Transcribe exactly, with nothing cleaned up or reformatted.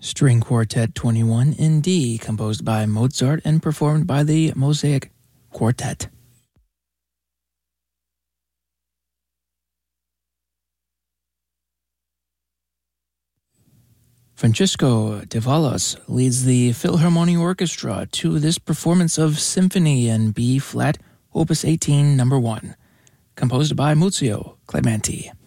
String Quartet twenty-one in D, composed by Mozart and performed by the Mosaic Quartet. Francisco Davalos leads the Philharmonic Orchestra to this performance of Symphony in B-flat, Opus eighteen, number one, composed by Muzio Clementi.